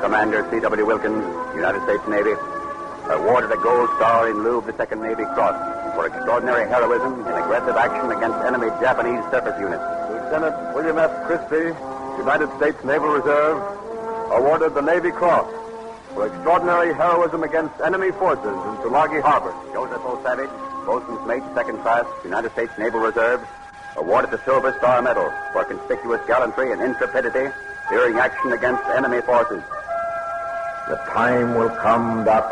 Commander C.W. Wilkins, United States Navy, awarded a Gold Star in lieu of the Second Navy Cross for extraordinary heroism in aggressive action against enemy Japanese surface units. Lieutenant William F. Christie, United States Naval Reserve, awarded the Navy Cross for extraordinary heroism against enemy forces in Tulagi Harbor. Joseph O. Savage, Boatswain's Mate, Second Class, United States Naval Reserve, awarded the Silver Star Medal for conspicuous gallantry and intrepidity during action against enemy forces. The time will come, Dr.